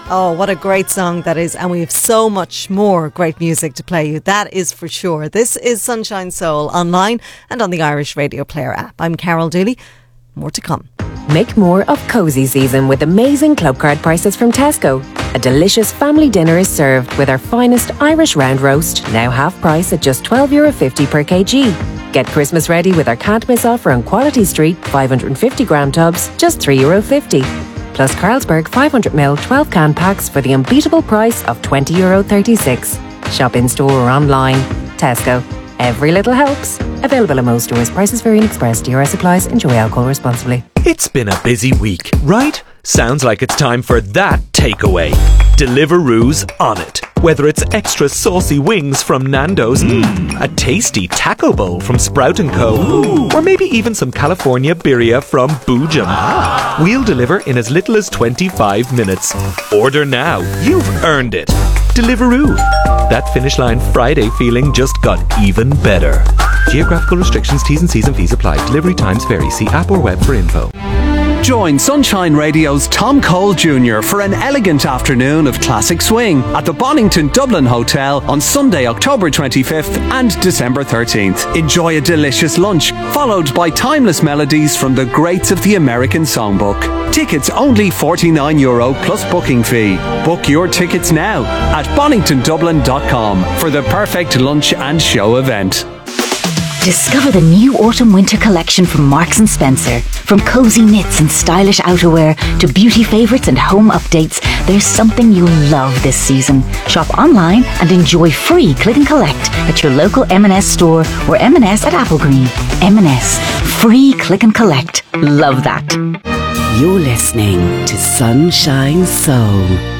Oh, what a great song that is. And we have so much more great music to play you. That is for sure. This is Sunshine Soul online and on the Irish Radio Player app. I'm Carol Dooley. More to come. Make more of cosy season with amazing club card prices from Tesco. A delicious family dinner is served with our finest Irish round roast, now half price at just €12.50 per kg. Get Christmas ready with our can't miss offer on Quality Street 550g tubs, just €3.50. Plus Carlsberg 500ml 12-can packs for the unbeatable price of €20.36. Shop in store or online. Tesco. Every little helps. Available in most stores. Prices vary in Express. DRS applies. Enjoy alcohol responsibly. It's been a busy week, right? Sounds like it's time for that takeaway. Deliveroo's on it. Whether it's extra saucy wings from Nando's, a tasty taco bowl from Sprout & Co, or maybe even some California birria from Boojum. We'll deliver in as little as 25 minutes. Order now. You've earned it. Deliveroo. That Finish Line Friday feeling just got even better. Geographical restrictions, T's and C's and fees apply. Delivery times vary. See app or web for info. Join Sunshine Radio's Tom Cole Jr. for an elegant afternoon of classic swing at the Bonington Dublin Hotel on Sunday, October 25th and December 13th. Enjoy a delicious lunch, followed by timeless melodies from the greats of the American songbook. Tickets only €49 plus booking fee. Book your tickets now at boningtondublin.com for the perfect lunch and show event. Discover the new autumn-winter collection from Marks & Spencer. From cosy knits and stylish outerwear to beauty favourites and home updates, there's something you'll love this season. Shop online and enjoy free click and collect at your local M&S store or M&S at Applegreen. M&S. Free click and collect. Love that. You're listening to Sunshine Soul